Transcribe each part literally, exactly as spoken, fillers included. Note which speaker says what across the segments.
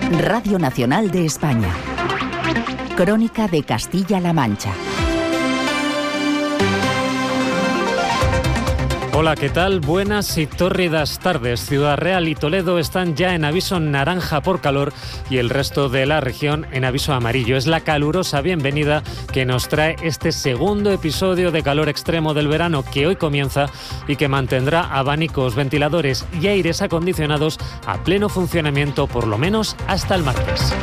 Speaker 1: Radio Nacional de España. Crónica de Castilla-La Mancha.
Speaker 2: Hola, ¿qué tal? Buenas y tórridas tardes. Ciudad Real y Toledo están ya en aviso naranja por calor y el resto de la región en aviso amarillo. Es la calurosa bienvenida que nos trae este segundo episodio de calor extremo del verano que hoy comienza y que mantendrá abanicos, ventiladores y aires acondicionados a pleno funcionamiento por lo menos hasta el martes.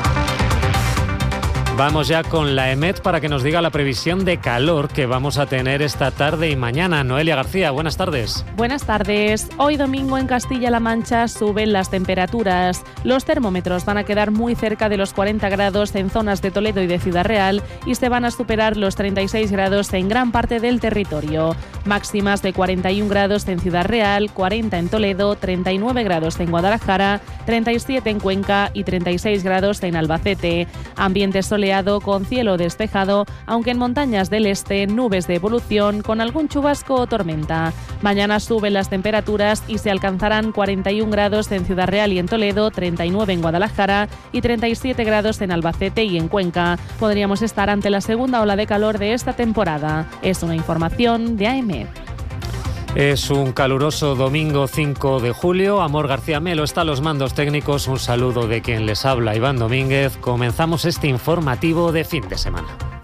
Speaker 2: Vamos ya con la EMET para que nos diga la previsión de calor que vamos a tener esta tarde y mañana. Noelia García, buenas tardes.
Speaker 3: Buenas tardes. Hoy domingo en Castilla-La Mancha suben las temperaturas. Los termómetros van a quedar muy cerca de los cuarenta grados en zonas de Toledo y de Ciudad Real y se van a superar los treinta y seis grados en gran parte del territorio. Máximas de cuarenta y un grados en Ciudad Real, cuarenta en Toledo, treinta y nueve grados en Guadalajara, treinta y siete en Cuenca y treinta y seis grados en Albacete. Ambiente soleado con cielo despejado, aunque en montañas del este nubes de evolución con algún chubasco o tormenta. Mañana suben las temperaturas y se alcanzarán cuarenta y un grados en Ciudad Real y en Toledo, treinta y nueve en Guadalajara y treinta y siete grados en Albacete y en Cuenca. Podríamos estar ante la segunda ola de calor de esta temporada. Es una información de A E M E.
Speaker 2: Es un caluroso domingo cinco de julio. Amor García Melo está a los mandos técnicos. Un saludo de quien les habla, Iván Domínguez. Comenzamos este informativo de fin de semana.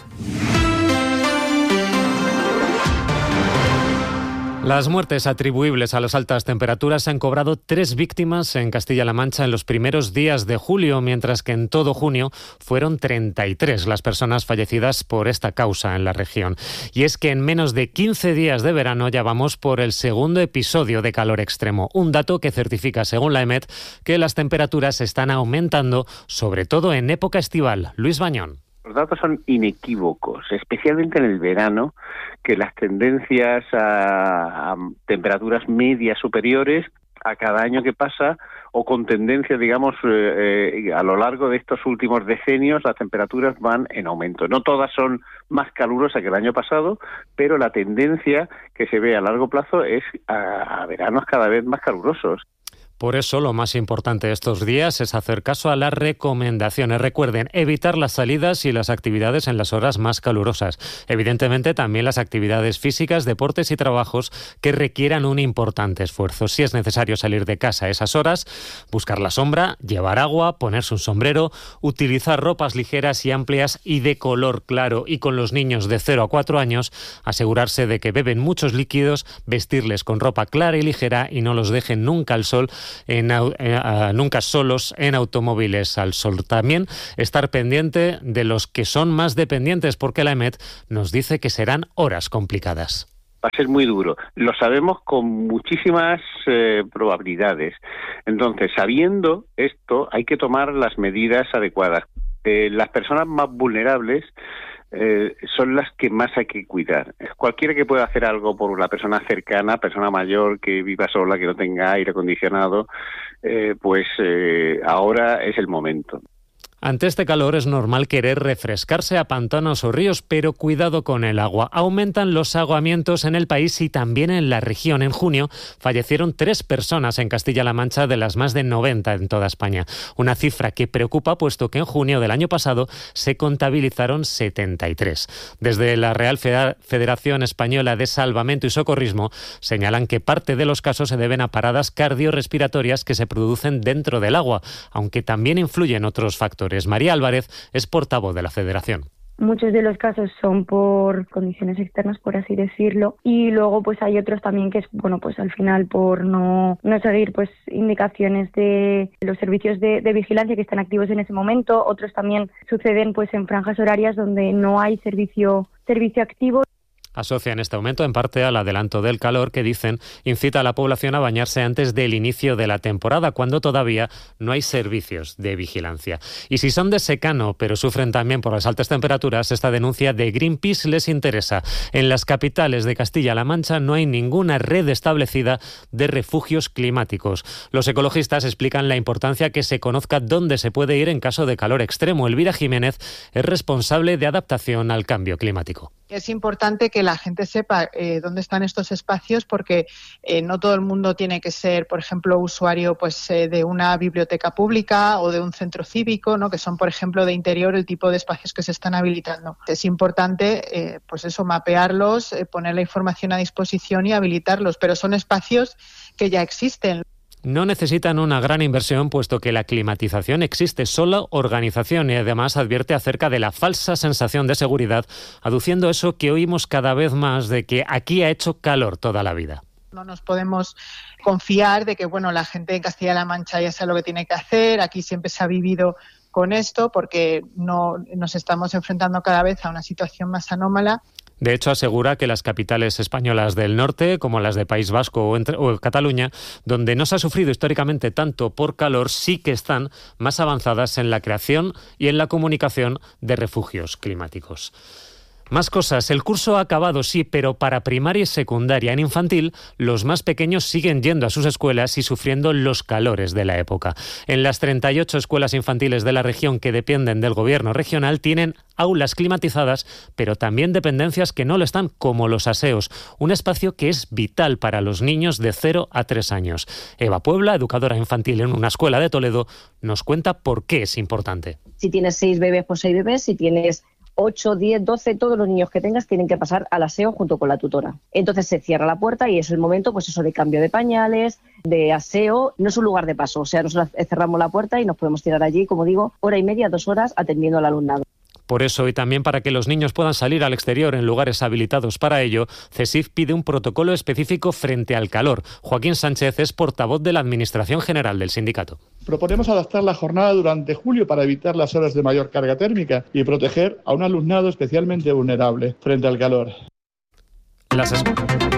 Speaker 2: Las muertes atribuibles a las altas temperaturas han cobrado tres víctimas en Castilla-La Mancha en los primeros días de julio, mientras que en todo junio fueron treinta y tres las personas fallecidas por esta causa en la región. Y es que en menos de quince días de verano ya vamos por el segundo episodio de calor extremo, un dato que certifica, según la EMET, que las temperaturas están aumentando, sobre todo en época estival. Luis Bañón.
Speaker 4: Los datos son inequívocos, especialmente en el verano, que las tendencias a, a temperaturas medias superiores a cada año que pasa, o con tendencia, digamos, eh, eh, a lo largo de estos últimos decenios, las temperaturas van en aumento. No todas son más calurosas que el año pasado, pero la tendencia que se ve a largo plazo es a, a veranos cada vez más calurosos.
Speaker 2: Por eso lo más importante estos días es hacer caso a las recomendaciones. Recuerden, evitar las salidas y las actividades en las horas más calurosas. Evidentemente también las actividades físicas, deportes y trabajos que requieran un importante esfuerzo. Si es necesario salir de casa a esas horas, buscar la sombra, llevar agua, ponerse un sombrero, utilizar ropas ligeras y amplias y de color claro. Y con los niños de cero a cuatro años, asegurarse de que beben muchos líquidos, vestirles con ropa clara y ligera y no los dejen nunca al sol, En, eh, nunca solos en automóviles al sol. También estar pendiente de los que son más dependientes, porque la EMET nos dice que serán horas complicadas.
Speaker 4: Va a ser muy duro. Lo sabemos con muchísimas eh, probabilidades. Entonces, sabiendo esto, hay que tomar las medidas adecuadas. Eh, las personas más vulnerables Eh, son las que más hay que cuidar. Cualquiera que pueda hacer algo por una persona cercana, persona mayor que viva sola, que no tenga aire acondicionado, eh, pues eh, ahora es el momento.
Speaker 2: Ante este calor es normal querer refrescarse a pantanos o ríos, pero cuidado con el agua. Aumentan los ahogamientos en el país y también en la región. En junio fallecieron tres personas en Castilla-La Mancha de las más de noventa en toda España. Una cifra que preocupa, puesto que en junio del año pasado se contabilizaron setenta y tres. Desde la Real Federación Española de Salvamento y Socorrismo señalan que parte de los casos se deben a paradas cardiorrespiratorias que se producen dentro del agua, aunque también influyen otros factores. María Álvarez es portavoz de la Federación.
Speaker 5: Muchos de los casos son por condiciones externas, por así decirlo, y luego pues hay otros también que es, bueno, pues al final por no, no seguir pues indicaciones de los servicios de, de vigilancia que están activos en ese momento. Otros también suceden pues en franjas horarias donde no hay servicio, servicio activo.
Speaker 2: Asocian este aumento en parte al adelanto del calor que, dicen, incita a la población a bañarse antes del inicio de la temporada, cuando todavía no hay servicios de vigilancia. Y si son de secano, pero sufren también por las altas temperaturas, esta denuncia de Greenpeace les interesa. En las capitales de Castilla-La Mancha no hay ninguna red establecida de refugios climáticos. Los ecologistas explican la importancia que se conozca dónde se puede ir en caso de calor extremo. Elvira Jiménez es responsable de adaptación al cambio climático.
Speaker 6: Es importante que la gente sepa eh, dónde están estos espacios, porque eh, no todo el mundo tiene que ser, por ejemplo, usuario pues eh, de una biblioteca pública o de un centro cívico, ¿no? Que son, por ejemplo, de interior el tipo de espacios que se están habilitando. Es importante, eh, pues eso, mapearlos, eh, poner la información a disposición y habilitarlos, pero son espacios que ya existen.
Speaker 2: No necesitan una gran inversión, puesto que la climatización existe, solo organización, y además advierte acerca de la falsa sensación de seguridad, aduciendo eso que oímos cada vez más de que aquí ha hecho calor toda la vida.
Speaker 6: No nos podemos confiar de que, bueno, la gente en Castilla-La Mancha ya sabe lo que tiene que hacer, aquí siempre se ha vivido con esto, porque no nos estamos enfrentando cada vez a una situación más anómala.
Speaker 2: De hecho, asegura que las capitales españolas del norte, como las de País Vasco o, entre, o Cataluña, donde no se ha sufrido históricamente tanto por calor, sí que están más avanzadas en la creación y en la comunicación de refugios climáticos. Más cosas. El curso ha acabado, sí, pero para primaria y secundaria. En infantil, los más pequeños siguen yendo a sus escuelas y sufriendo los calores de la época. En las treinta y ocho escuelas infantiles de la región que dependen del gobierno regional tienen aulas climatizadas, pero también dependencias que no lo están, como los aseos, un espacio que es vital para los niños de cero a tres años. Eva Puebla, educadora infantil en una escuela de Toledo, nos cuenta por qué es importante.
Speaker 7: Si tienes seis bebés, pues seis bebés. Si tienes ocho, diez, doce, todos los niños que tengas tienen que pasar al aseo junto con la tutora. Entonces se cierra la puerta y es el momento, pues eso, de cambio de pañales, de aseo. No es un lugar de paso, o sea, nosotros cerramos la puerta y nos podemos tirar allí, como digo, hora y media, dos horas atendiendo al alumnado.
Speaker 2: Por eso, y también para que los niños puedan salir al exterior en lugares habilitados para ello, CESIF pide un protocolo específico frente al calor. Joaquín Sánchez es portavoz de la Administración General del sindicato.
Speaker 8: Proponemos adaptar la jornada durante julio para evitar las horas de mayor carga térmica y proteger a un alumnado especialmente vulnerable frente al calor.
Speaker 2: Las es...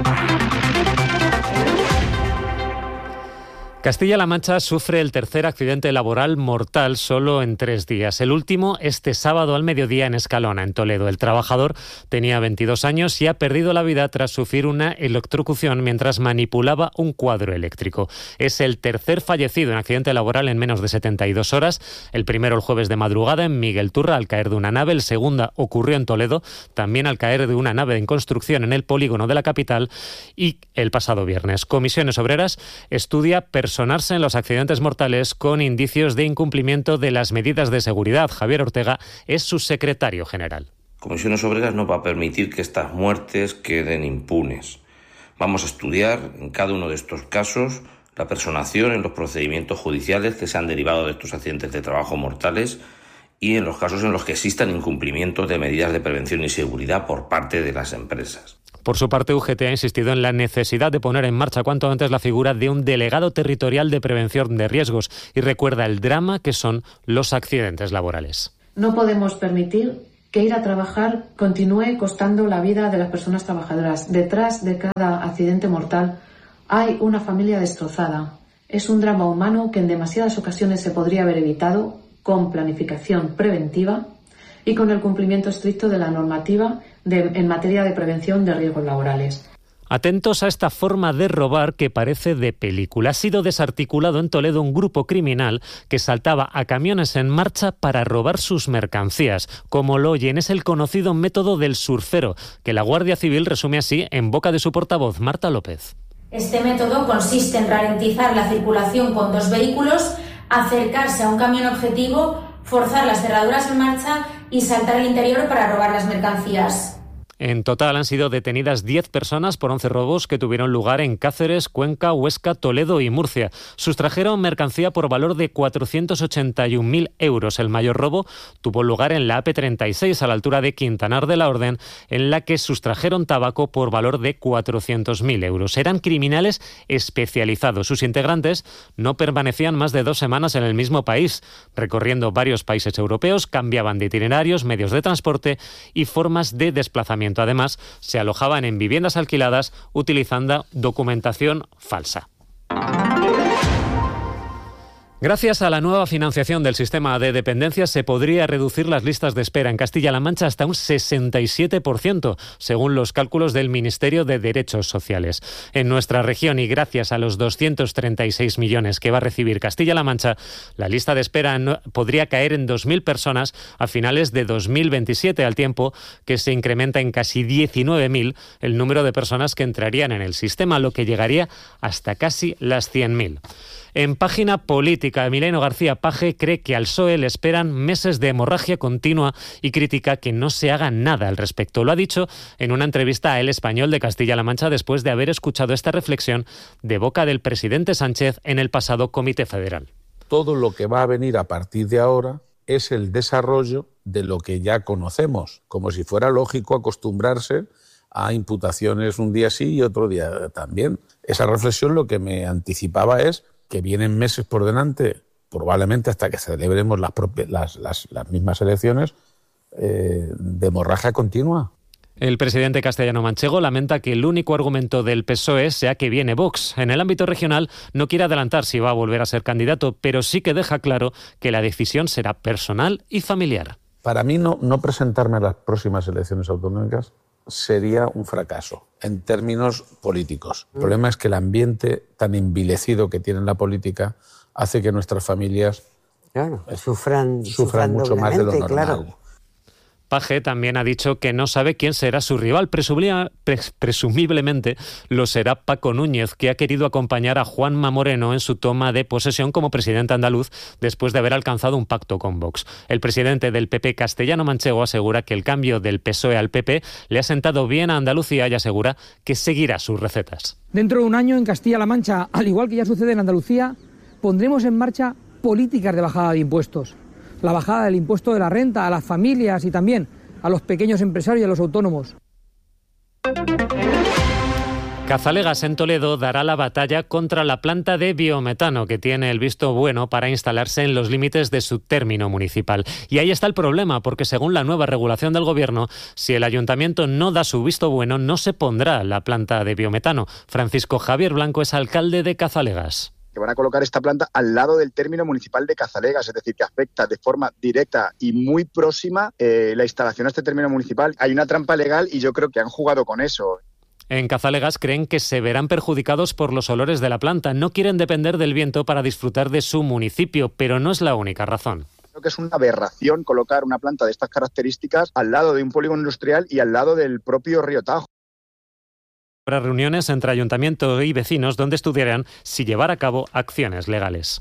Speaker 2: Castilla-La Mancha sufre el tercer accidente laboral mortal solo en tres días. El último este sábado al mediodía en Escalona, en Toledo. El trabajador tenía veintidós años y ha perdido la vida tras sufrir una electrocución mientras manipulaba un cuadro eléctrico. Es el tercer fallecido en accidente laboral en menos de setenta y dos horas. El primero el jueves de madrugada en Miguel Turra al caer de una nave. El segundo ocurrió en Toledo, también al caer de una nave en construcción en el polígono de la capital. Y el pasado viernes, Comisiones Obreras estudia personalmente personarse en los accidentes mortales con indicios de incumplimiento de las medidas de seguridad. Javier Ortega es su secretario general.
Speaker 9: Comisiones Obreras no va a permitir que estas muertes queden impunes. Vamos a estudiar en cada uno de estos casos la personación en los procedimientos judiciales que se han derivado de estos accidentes de trabajo mortales y en los casos en los que existan incumplimientos de medidas de prevención y seguridad por parte de las empresas.
Speaker 2: Por su parte, U G T ha insistido en la necesidad de poner en marcha cuanto antes la figura de un delegado territorial de prevención de riesgos y recuerda el drama que son los accidentes laborales.
Speaker 10: No podemos permitir que ir a trabajar continúe costando la vida de las personas trabajadoras. Detrás de cada accidente mortal hay una familia destrozada. Es un drama humano que en demasiadas ocasiones se podría haber evitado con planificación preventiva y con el cumplimiento estricto de la normativa de, en materia de prevención de riesgos laborales.
Speaker 2: Atentos a esta forma de robar que parece de película. Ha sido desarticulado en Toledo un grupo criminal que saltaba a camiones en marcha para robar sus mercancías. Como lo oyen, es el conocido método del surfero, que la Guardia Civil resume así en boca de su portavoz, Marta López.
Speaker 11: Este método consiste en ralentizar la circulación con dos vehículos, acercarse a un camión objetivo, forzar las cerraduras en marcha y saltar al interior para robar las mercancías.
Speaker 2: En total han sido detenidas diez personas por once robos que tuvieron lugar en Cáceres, Cuenca, Huesca, Toledo y Murcia. Sustrajeron mercancía por valor de cuatrocientos ochenta y un mil euros. El mayor robo tuvo lugar en la A P treinta y seis, a la altura de Quintanar de la Orden, en la que sustrajeron tabaco por valor de cuatrocientos mil euros. Eran criminales especializados. Sus integrantes no permanecían más de dos semanas en el mismo país. Recorriendo varios países europeos, cambiaban de itinerarios, medios de transporte y formas de desplazamiento. Además, se alojaban en viviendas alquiladas utilizando documentación falsa. Gracias a la nueva financiación del sistema de dependencias se podría reducir las listas de espera en Castilla-La Mancha hasta un sesenta y siete por ciento, según los cálculos del Ministerio de Derechos Sociales. En nuestra región, y gracias a los doscientos treinta y seis millones que va a recibir Castilla-La Mancha, la lista de espera no, podría caer en dos mil personas a finales de dos mil veintisiete, al tiempo que se incrementa en casi diecinueve mil el número de personas que entrarían en el sistema, lo que llegaría hasta casi las cien mil. En página política, Emiliano García Paje cree que al P S O E le esperan meses de hemorragia continua y critica que no se haga nada al respecto. Lo ha dicho en una entrevista a El Español de Castilla-La Mancha después de haber escuchado esta reflexión de boca del presidente Sánchez en el pasado Comité Federal.
Speaker 12: Todo lo que va a venir a partir de ahora es el desarrollo de lo que ya conocemos, como si fuera lógico acostumbrarse a imputaciones un día sí y otro día también. Esa reflexión lo que me anticipaba es que vienen meses por delante, probablemente hasta que celebremos las, propias, las, las, las mismas elecciones, eh, de hemorragia continua.
Speaker 2: El presidente castellano-manchego lamenta que el único argumento del P S O E sea que viene Vox. En el ámbito regional no quiere adelantar si va a volver a ser candidato, pero sí que deja claro que la decisión será personal y familiar.
Speaker 12: Para mí no, no presentarme a las próximas elecciones autonómicas sería un fracaso en términos políticos. El problema es que el ambiente tan envilecido que tiene la política hace que nuestras familias
Speaker 13: claro, sufran,
Speaker 12: sufran, sufran mucho más de lo normal.
Speaker 13: Claro.
Speaker 2: Paje también ha dicho que no sabe quién será su rival. Presumiblemente, presumiblemente lo será Paco Núñez, que ha querido acompañar a Juanma Moreno en su toma de posesión como presidente andaluz después de haber alcanzado un pacto con Vox. El presidente del P P castellano-manchego asegura que el cambio del P S O E al P P le ha sentado bien a Andalucía y asegura que seguirá sus recetas.
Speaker 14: Dentro de un año en Castilla-La Mancha, al igual que ya sucede en Andalucía, pondremos en marcha políticas de bajada de impuestos. La bajada del impuesto de la renta a las familias y también a los pequeños empresarios y a los autónomos.
Speaker 2: Cazalegas, en Toledo, dará la batalla contra la planta de biometano que tiene el visto bueno para instalarse en los límites de su término municipal. Y ahí está el problema, porque según la nueva regulación del Gobierno, si el ayuntamiento no da su visto bueno, no se pondrá la planta de biometano. Francisco Javier Blanco es alcalde de Cazalegas.
Speaker 15: Que van a colocar esta planta al lado del término municipal de Cazalegas, es decir, que afecta de forma directa y muy próxima eh, la instalación a este término municipal. Hay una trampa legal y yo creo que han jugado con eso.
Speaker 2: En Cazalegas creen que se verán perjudicados por los olores de la planta. No quieren depender del viento para disfrutar de su municipio, pero no es la única razón.
Speaker 15: Creo que es una aberración colocar una planta de estas características al lado de un polígono industrial y al lado del propio río Tajo.
Speaker 2: Habrá reuniones entre ayuntamiento y vecinos donde estudiarán si llevar a cabo acciones legales.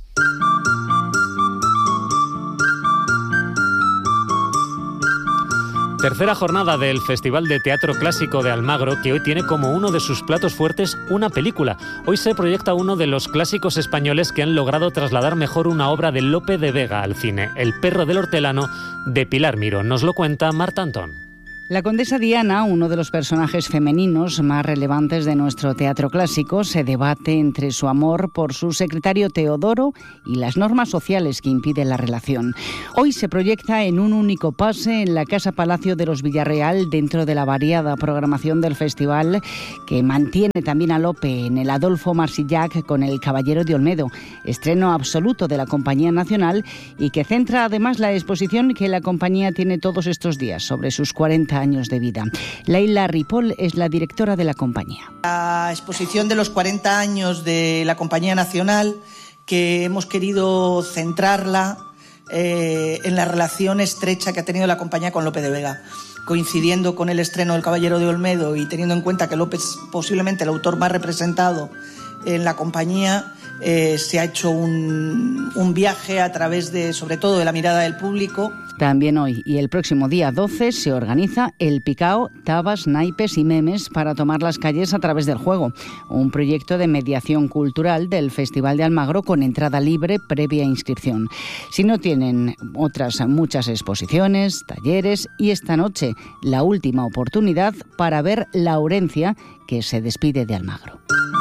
Speaker 2: Tercera jornada del Festival de Teatro Clásico de Almagro, que hoy tiene como uno de sus platos fuertes una película. Hoy se proyecta uno de los clásicos españoles que han logrado trasladar mejor una obra de Lope de Vega al cine, El perro del hortelano, de Pilar Miró. Nos lo cuenta Marta Antón.
Speaker 16: La condesa Diana, uno de los personajes femeninos más relevantes de nuestro teatro clásico, se debate entre su amor por su secretario Teodoro y las normas sociales que impiden la relación. Hoy se proyecta en un único pase en la Casa Palacio de los Villarreal, dentro de la variada programación del festival, que mantiene también a Lope en el Adolfo Marsillac con El Caballero de Olmedo, estreno absoluto de la Compañía Nacional y que centra además la exposición que la compañía tiene todos estos días sobre sus cuarenta años de vida. Leila Ripoll es la directora de la compañía.
Speaker 17: La exposición de los cuarenta años de la Compañía Nacional, que hemos querido centrarla eh, en la relación estrecha que ha tenido la compañía con Lope de Vega, coincidiendo con el estreno del Caballero de Olmedo y teniendo en cuenta que Lope es posiblemente el autor más representado en la compañía. Eh, se ha hecho un, un viaje a través de, sobre todo, de la mirada del público.
Speaker 16: También hoy y el próximo día doce se organiza el Picao, Tabas, Naipes y Memes para tomar las calles a través del juego, un proyecto de mediación cultural del Festival de Almagro con entrada libre previa inscripción. Si no tienen otras muchas exposiciones, talleres y esta noche la última oportunidad para ver Laurencia, que se despide de Almagro.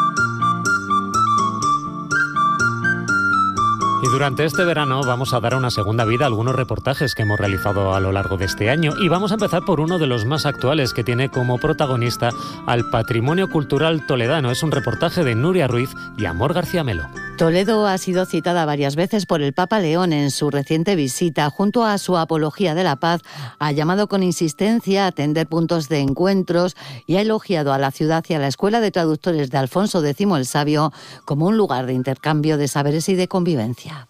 Speaker 2: Y durante este verano vamos a dar una segunda vida a algunos reportajes que hemos realizado a lo largo de este año. Y vamos a empezar por uno de los más actuales, que tiene como protagonista al patrimonio cultural toledano. Es un reportaje de Nuria Ruiz y Amor García Melo.
Speaker 13: Toledo ha sido citada varias veces por el Papa León en su reciente visita. Junto a su apología de la paz, ha llamado con insistencia a tender puntos de encuentros y ha elogiado a la ciudad y a la Escuela de Traductores de Alfonso X el Sabio como un lugar de intercambio de saberes y de convivencia.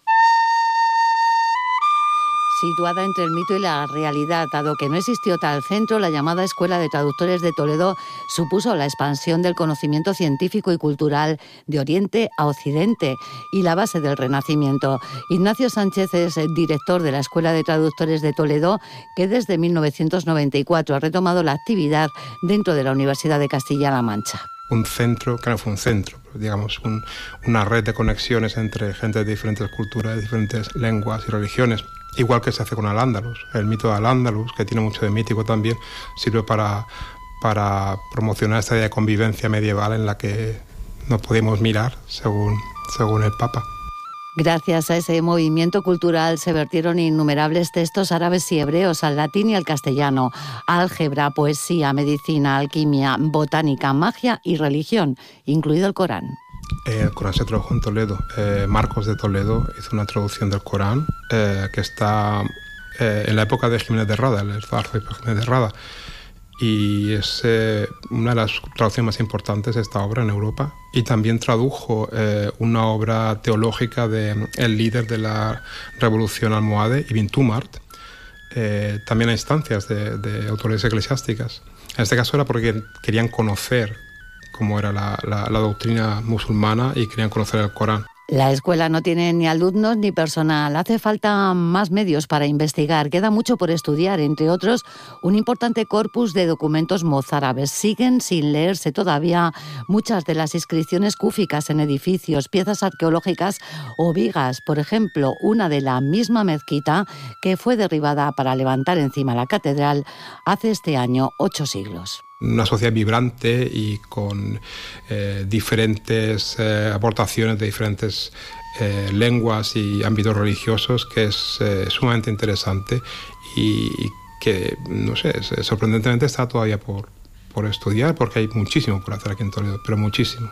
Speaker 13: Situada entre el mito y la realidad, dado que no existió tal centro, la llamada Escuela de Traductores de Toledo supuso la expansión del conocimiento científico y cultural de Oriente a Occidente y la base del Renacimiento. Ignacio Sánchez es el director de la Escuela de Traductores de Toledo, que desde mil novecientos noventa y cuatro ha retomado la actividad dentro de la Universidad de Castilla-La Mancha.
Speaker 18: Un centro, que no fue un centro, digamos, un, una red de conexiones entre gente de diferentes culturas, de diferentes lenguas y religiones. Igual que se hace con Al-Ándalus. El mito de Al-Ándalus, que tiene mucho de mítico también, sirve para, para promocionar esta idea de convivencia medieval en la que nos podemos mirar, según, según el Papa.
Speaker 13: Gracias a ese movimiento cultural se vertieron innumerables textos árabes y hebreos al latín y al castellano, álgebra, poesía, medicina, alquimia, botánica, magia y religión, incluido el Corán.
Speaker 18: El Corán se tradujo en Toledo. Eh, Marcos de Toledo hizo una traducción del Corán eh, que está eh, en la época de Jiménez de Rada, el arzobispo Jiménez de Rada. Y es eh, una de las traducciones más importantes de esta obra en Europa. Y también tradujo eh, una obra teológica del líder de la Revolución Almohade, Ibn Tumart, eh, también a instancias de, de autoridades eclesiásticas. En este caso era porque querían conocer cómo era la, la, la doctrina musulmana y querían conocer el Corán.
Speaker 13: La escuela no tiene ni alumnos ni personal. Hace falta más medios para investigar. Queda mucho por estudiar, entre otros, un importante corpus de documentos mozárabes. Siguen sin leerse todavía muchas de las inscripciones cúficas en edificios, piezas arqueológicas o vigas. Por ejemplo, una de la misma mezquita que fue derribada para levantar encima la catedral hace este año ocho siglos.
Speaker 18: Una sociedad vibrante y con eh, diferentes eh, aportaciones de diferentes eh, lenguas y ámbitos religiosos, que es eh, sumamente interesante y, y que, no sé, sorprendentemente está todavía por, por estudiar, porque hay muchísimo por hacer aquí en Toledo, pero muchísimo.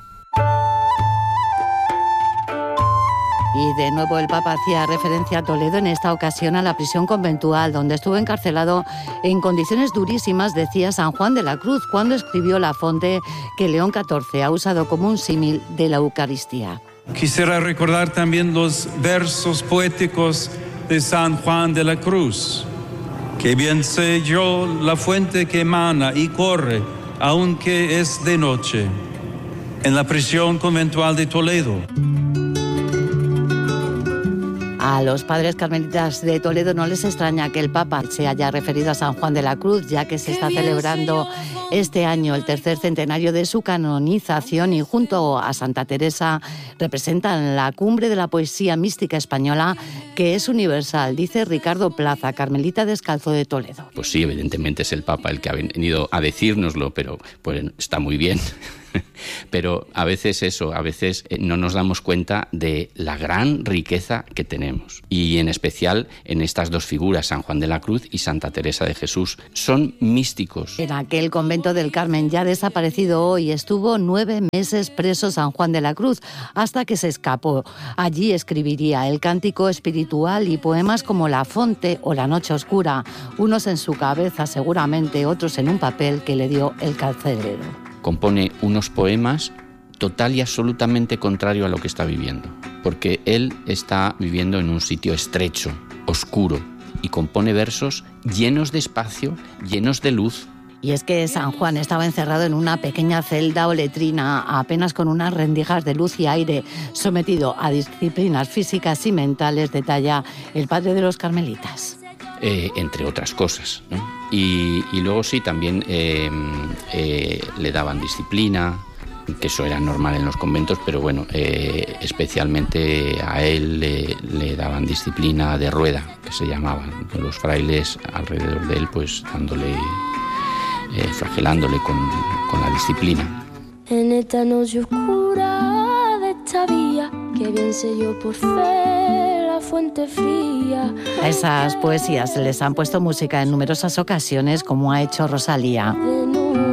Speaker 13: Y de nuevo el Papa hacía referencia a Toledo, en esta ocasión a la prisión conventual, donde estuvo encarcelado en condiciones durísimas, decía San Juan de la Cruz, cuando escribió la fonte que León catorce ha usado como un símil de la Eucaristía.
Speaker 19: Quisiera recordar también los versos poéticos de San Juan de la Cruz. Que bien sé yo la fuente que emana y corre, aunque es de noche, en la prisión conventual de Toledo.
Speaker 13: A los padres carmelitas de Toledo no les extraña que el Papa se haya referido a San Juan de la Cruz, ya que se está celebrando este año el tercer centenario de su canonización y junto a Santa Teresa representan la cumbre de la poesía mística española, que es universal, dice Ricardo Plaza, carmelita descalzo de Toledo.
Speaker 20: Pues sí, evidentemente es el Papa el que ha venido a decírnoslo, pero pues está muy bien. Pero a veces eso, a veces no nos damos cuenta de la gran riqueza que tenemos. Y en especial en estas dos figuras, San Juan de la Cruz y Santa Teresa de Jesús. Son místicos.
Speaker 13: En aquel convento del Carmen, ya desaparecido hoy, estuvo nueve meses preso San Juan de la Cruz, hasta que se escapó. Allí escribiría el cántico espiritual y poemas como La Fonte o La Noche Oscura, unos en su cabeza seguramente, otros en un papel que le dio el carcelero.
Speaker 20: Compone unos poemas total y absolutamente contrario a lo que está viviendo, porque él está viviendo en un sitio estrecho, oscuro, y compone versos llenos de espacio, llenos de luz.
Speaker 13: Y es que San Juan estaba encerrado en una pequeña celda o letrina, apenas con unas rendijas de luz y aire, sometido a disciplinas físicas y mentales, detalla el padre de los carmelitas.
Speaker 20: Eh, entre otras cosas, ¿no? Y, y luego sí, también eh, eh, le daban disciplina, que eso era normal en los conventos, pero bueno, eh, especialmente a él le, le daban disciplina de rueda, que se llamaban. Los frailes alrededor de él, pues dándole, eh, flagelándole con, con la disciplina.
Speaker 21: En esta noche oscura de esta vía, que bien sé yo por fe la fuente fría.
Speaker 13: A esas poesías les han puesto música en numerosas ocasiones, como ha hecho Rosalía.